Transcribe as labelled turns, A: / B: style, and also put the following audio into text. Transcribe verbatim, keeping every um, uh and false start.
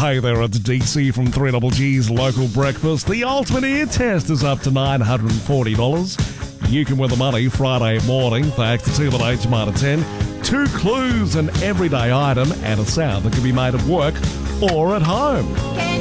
A: Hey there, it's D C from three G's Local Breakfast. The ultimate ear test is up to nine hundred forty dollars. You can win the money Friday morning thanks to Table H Marta ten. Two clues, an everyday item, and a sound that can be made at work or at home.
B: Can